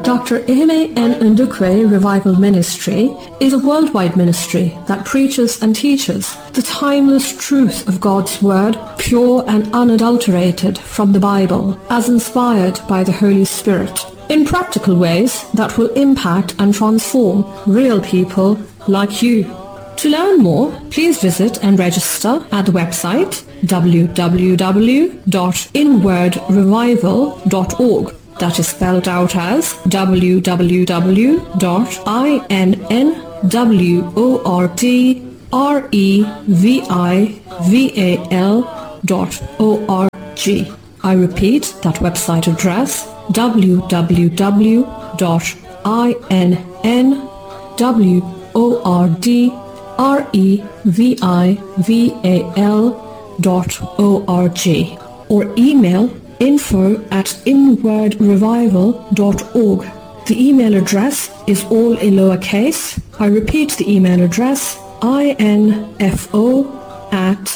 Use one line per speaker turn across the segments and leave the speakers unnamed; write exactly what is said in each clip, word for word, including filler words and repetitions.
Doctor Ehime N. Ndukwe Revival Ministry is a worldwide ministry that preaches and teaches the timeless truth of God's Word, pure and unadulterated from the Bible, as inspired by the Holy Spirit, in practical ways that will impact and transform real people like you. To learn more, please visit and register at the website w w w dot inward revival dot org. That is spelled out as w w w dot inward dot org. I repeat that website address, w w w dot inward dot org, or email info at inward revival dot org. The email address is all in lowercase. I repeat the email address, info at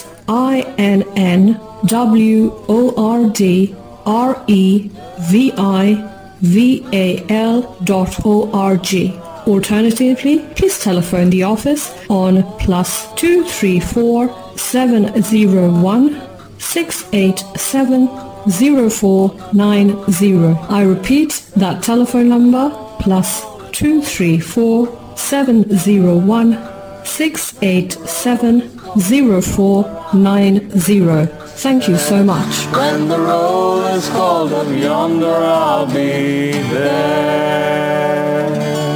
inward dot org. Alternatively, please telephone the office on plus two three four seven zero one six eight seven zero four nine zero. I repeat that telephone number, plus two three four seven zero one six eight seven zero four nine zero. Thank you so much.
When the roll is called up yonder, I'll be there.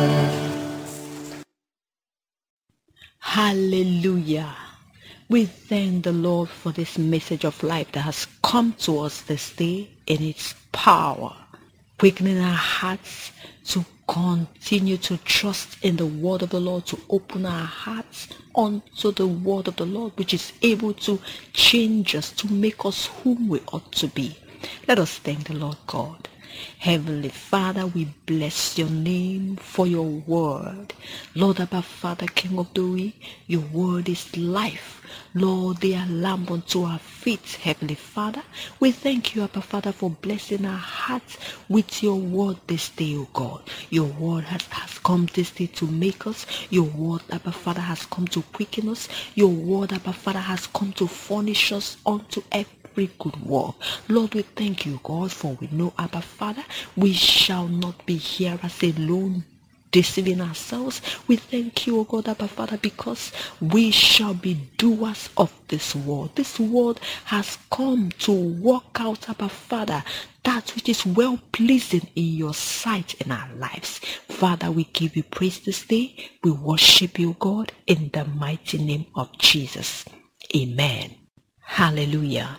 Hallelujah. We thank the Lord for this message of life that has come to us this day in its power, quickening our hearts to continue to trust in the word of the Lord, to open our hearts unto the word of the Lord, which is able to change us, to make us whom we ought to be. Let us thank the Lord God. Heavenly Father, we bless your name for your word. Lord, Abba Father, King of glory, your word is life. Lord, they are lamp unto our feet. Heavenly Father, we thank you, Abba Father, for blessing our hearts with your word this day, O God. Your word has, has come this day to make us. Your word, Abba Father, has come to quicken us. Your word, Abba Father, has come to furnish us unto every good work. Lord, we thank you, God, for we know, Abba Father, we shall not be hearers alone, deceiving ourselves. We thank you, O God, Abba Father, because we shall be doers of this word. This word has come to work out, Abba Father, that which is well pleasing in your sight in our lives. Father, we give you praise this day. We worship you, God, in the mighty name of Jesus. Amen. Hallelujah.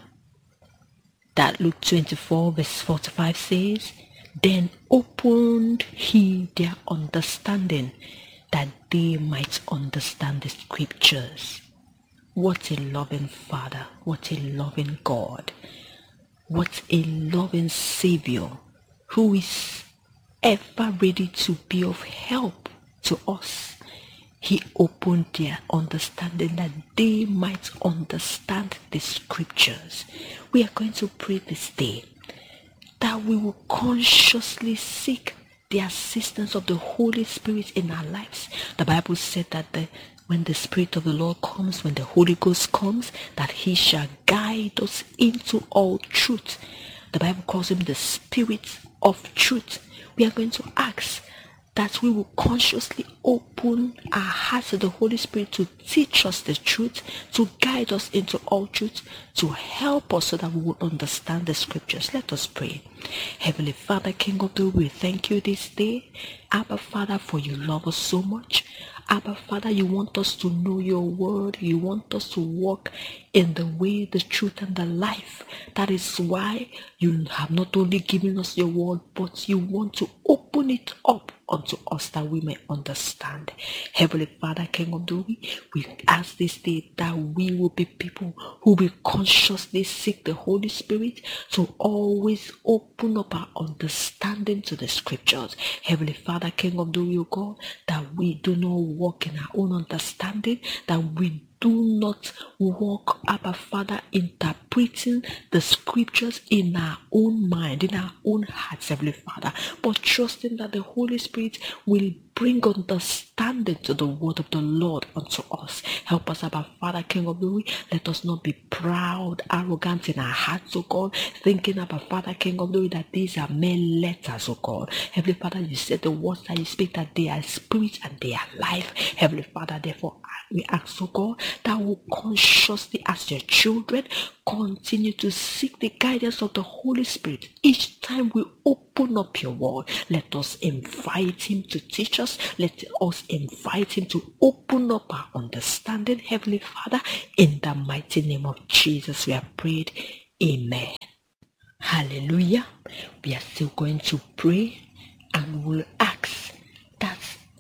That Luke twenty-four verse forty-five says, then opened he their understanding, that they might understand the scriptures. What a loving Father, what a loving God, what a loving Savior, who is ever ready to be of help to us. He opened their understanding that they might understand the scriptures. We are going to pray this day that we will consciously seek the assistance of the Holy Spirit in our lives. The Bible said that the, when the Spirit of the Lord comes, when the Holy Ghost comes, that he shall guide us into all truth. The Bible calls him the Spirit of truth. We are going to ask that we will consciously open our hearts to the Holy Spirit to teach us the truth, to guide us into all truth, to help us so that we will understand the scriptures. Let us pray. Heavenly Father, King of the world, we thank you this day. Abba Father, for you love us so much. Abba Father, you want us to know your word. You want us to walk in the way, the truth, and the life. That is why you have not only given us your word, but you want to open it up unto us that we may understand. Heavenly Father, King of glory, we ask this day that we will be people who will consciously seek the Holy Spirit to always open up our understanding to the scriptures. Heavenly Father, King of glory, O God, that we do not walk in our own understanding, that we do not walk, Abba Father, interpreting the scriptures in our own mind, in our own hearts, Heavenly Father, but trusting that the Holy Spirit will bring understanding to the word of the Lord unto us. Help us, Abba Father, King of glory. Let us not be proud, arrogant in our hearts, oh God, thinking, Abba Father, King of glory, that these are mere letters, oh God. Heavenly Father, you said the words that you speak, that they are spirit and they are life. Heavenly Father, therefore, we ask, oh God, that we consciously, as your children, continue to seek the guidance of the Holy Spirit. Each time we open up your word, let us invite him to teach us. Let us invite him to open up our understanding. Heavenly Father, in the mighty name of Jesus, we have prayed. Amen. Hallelujah. We are still going to pray and will ask that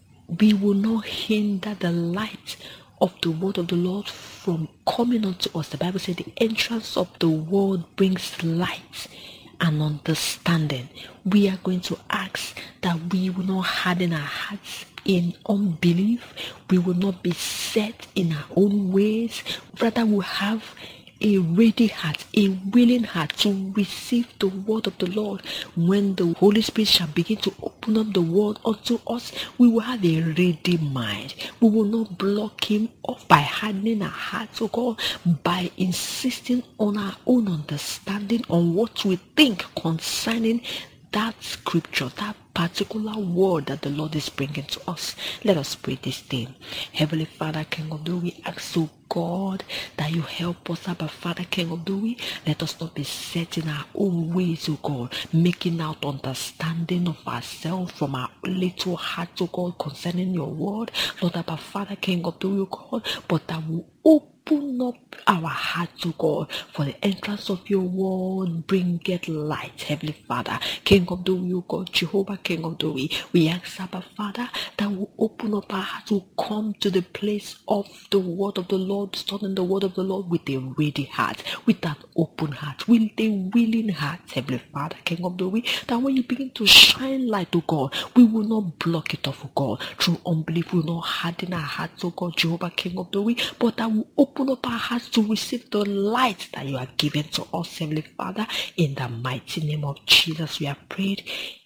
we will not hinder the light of the word of the Lord from coming unto us. The Bible said the entrance of the word brings light and understanding. We are going to ask that we will not harden our hearts in unbelief. We will not be set in our own ways. Rather, we'll have a ready heart, a willing heart to receive the word of the Lord. When the Holy Spirit shall begin to open up the word unto us, we will have a ready mind. We will not block him off by hardening our hearts, oh God, by insisting on our own understanding on what we think concerning that scripture, that particular word that the Lord is bringing to us. Let us pray this thing. Heavenly Father, King of glory, we ask, oh God, that you help us, Abba Father, King of glory. Let us not be set in our own ways, oh God, making out understanding of ourselves from our little hearts, oh God, concerning your word. Lord, Abba Father, King of glory, oh God, but that will open Open up our hearts, oh God, for the entrance of your word bringeth light. Heavenly Father, King of the way, oh God, Jehovah, King of the way, we ask, Abba Father, that will open up our hearts, will come to the place of the word of the Lord, studying the word of the Lord with a ready heart, with that open heart, with a willing heart. Heavenly Father, King of the way, that when you begin to shine light, oh God, we will not block it off, oh God, through unbelief. We will not harden our hearts, oh God, Jehovah, King of the way, but that will open Open up our hearts to receive the light that you are giving to us, Heavenly Father. In the mighty name of Jesus, we have prayed.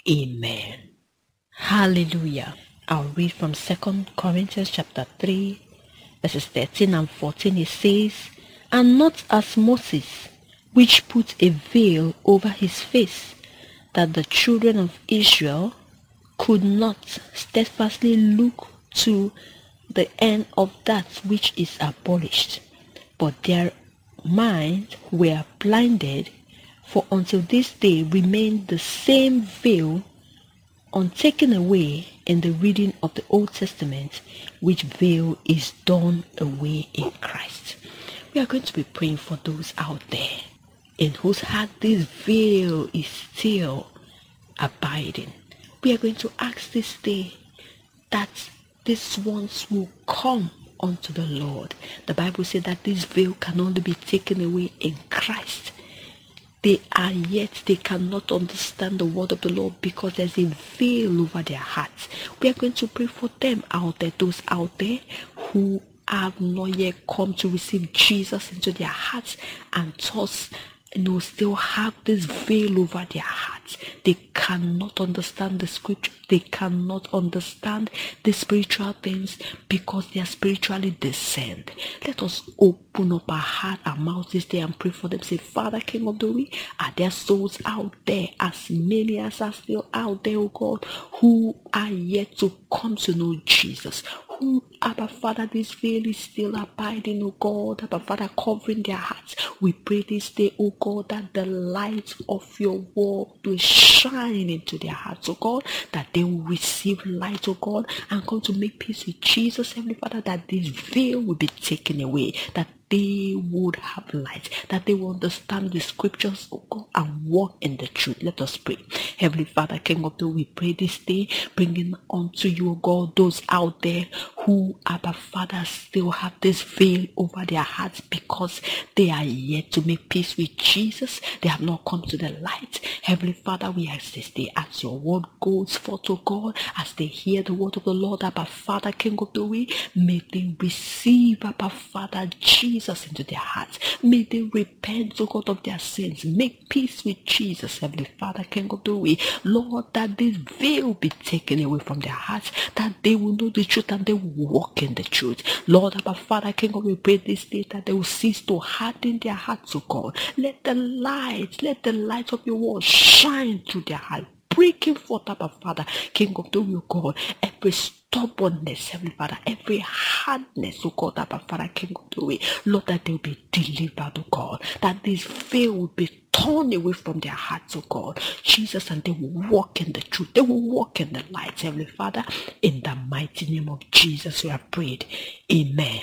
Amen. Hallelujah. I'll read from Second Corinthians chapter three, verses thirteen and fourteen. It says, "And not as Moses, which put a veil over his face, that the children of Israel could not steadfastly look to the end of that which is abolished, but their minds were blinded, for until this day remained the same veil untaken away in the reading of the Old Testament, which veil is done away in Christ." We are going to be praying for those out there in whose heart this veil is still abiding. We are going to ask this day that these ones will come unto the Lord. The Bible said that this veil can only be taken away in Christ. They are yet, they cannot understand the word of the Lord because there's a veil over their hearts. We are going to pray for them out there, those out there who have not yet come to receive Jesus into their hearts, and thus, you know, still have this veil over their hearts. They cannot understand the scripture. They cannot understand the spiritual things because they are spiritually discerned. Let us open up our heart, our mouth this day and pray for them. Say, Father, King of glory, are there souls out there, as many as are still out there, oh God, who are yet to come to know Jesus? Who, Abba Father, this veil is still abiding, oh God, Abba Father, covering their hearts. We pray this day, oh God, that the light of your word will shine into their hearts, oh God, that they will receive light, oh God, and come to make peace with Jesus, Heavenly Father, that this veil will be taken away, that they would have light, that they will understand the scriptures, oh God, and walk in the truth. Let us pray. Heavenly Father, King of the, we pray this day, bringing unto you, oh God, those out there who, Abba Father, still have this veil over their hearts because they are yet to make peace with Jesus. They have not come to the light. Heavenly Father, we ask this day as your word goes forth to God, as they hear the word of the Lord, Abba Father, King of glory, may they receive, Abba Father, Jesus into their hearts. May they repent, O God, of their sins. Make peace with Jesus, Heavenly Father, King of glory. Lord, that this veil be taken away from their hearts, that they will know the truth and they will walk in the truth. Lord, Abba Father, King of glory, we pray this day that they will cease to harden their hearts, O God. Let the light, let the light of your word shine through their heart, breaking forth, Abba Father, King of glory, O God, every stubbornness, Heavenly Father, every hardness, O God, Abba Father, King of glory, Lord, that they will be delivered, O God, that this veil will be torn away from their hearts, O God, Jesus, and they will walk in the truth, they will walk in the light, Heavenly Father, in the mighty name of Jesus we have prayed, amen.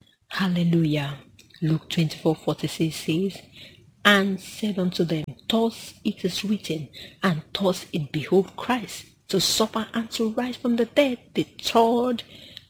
Hallelujah. Luke twenty-four forty-six says, and said unto them, thus it is written, and thus it behoved Christ to suffer and to rise from the dead the third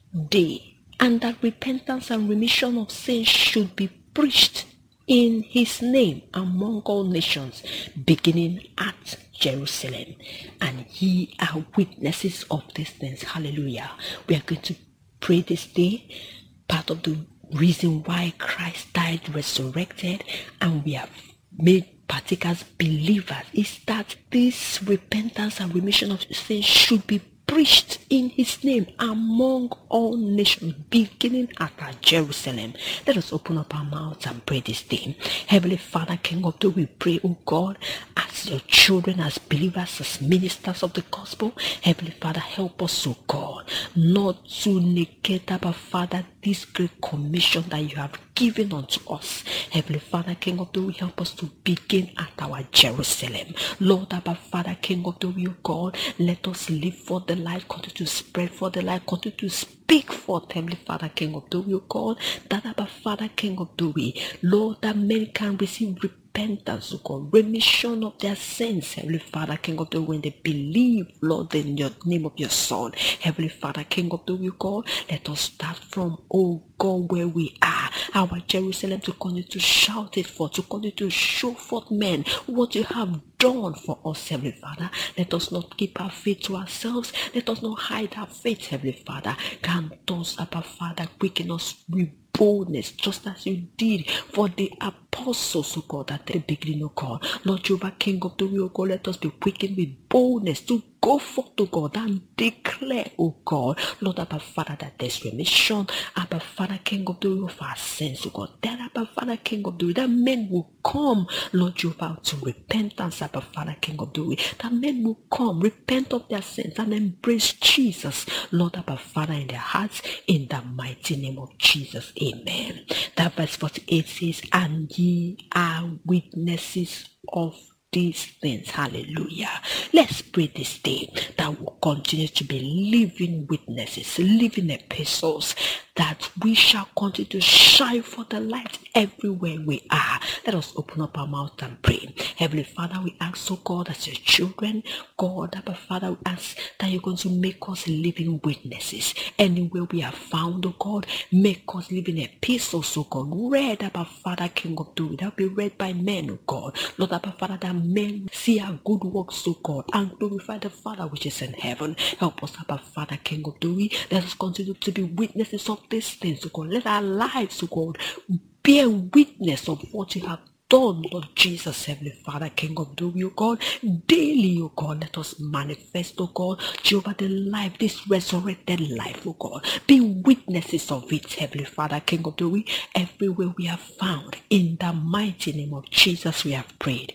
day, and that repentance and remission of sins should be preached in his name among all nations, beginning at Jerusalem. And ye are witnesses of these things. Hallelujah. We are going to pray this day. Part of the reason why Christ died, resurrected, and we have made partakers believers is that this repentance and remission of sins should be preached in his name among all nations, beginning at Jerusalem. Let us open up our mouths and pray this day. Heavenly Father, King of glory, we pray, oh God, as your children, as believers, as ministers of the gospel. Heavenly Father, help us, oh God, not to negate, Abba Father, this great commission that you have given unto us. Heavenly Father, King of glory, help us to begin at our Jerusalem. Lord, Abba Father, King of glory, oh God, let us live for the light, continue to spread for the light, continue to speak forth, Heavenly Father, King of glory, oh God, that Abba Father, King of glory, Lord, that men can receive repentance, oh God, remission of their sins, Heavenly Father, King of glory, when they believe, Lord, in your name of your Son. Heavenly Father, King of glory, oh God, let us start from, oh God, where we are, our Jerusalem, to continue to shout it forth, to continue to show forth men what you have done for us, Heavenly Father. Let us not keep our faith to ourselves. Let us not hide our faith, Heavenly Father. Grant us, Abba Father, quicken us with boldness, just as you did for the apostles, oh God, at the beginning, oh God. Lord Jehovah, King of glory, oh God, let us be quickened with boldness to go forth, oh God, and declare, oh God, Lord, Abba Father, that there's remission, Abba Father, King of glory, of our sins, oh God, that Abba Father, King of glory, that men will come, Lord Jehovah, to repentance, Abba Father, King of glory, that men will come, repent of their sins, and embrace Jesus, Lord, Abba Father, in their hearts, in the mighty name of Jesus, amen. That verse forty-eight says, and ye are witnesses of these things. Hallelujah. Let's pray this day that we'll continue to be living witnesses, living epistles, that we shall continue to shine for the light everywhere we are. Let us open up our mouth and pray. Heavenly Father, we ask, oh God, as your children, God, Abba Father, we ask that you're going to make us living witnesses. Anywhere we are found, oh God, make us living epistles, oh God, read, Abba Father, King of glory, that will be read by men, oh God. Lord, Abba Father, that men see our good works, oh God, and glorify the Father which is in heaven. Help us, Abba Father, King of glory. Let us continue to be witnesses of these things, oh God. Let our lives, oh God, bear witness of what you have done, Lord Jesus, Heavenly Father, King of glory, oh God. Daily, oh God, let us manifest, oh God, Jehovah, the life, this resurrected life, oh God. Be witnesses of it, Heavenly Father, King of glory, everywhere we are found. In the mighty name of Jesus, we have prayed.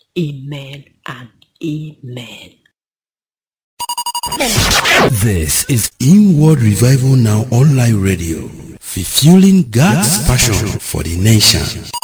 Amen and amen.
This is Inward Revival Now Online Radio, fulfilling God's passion for the nation.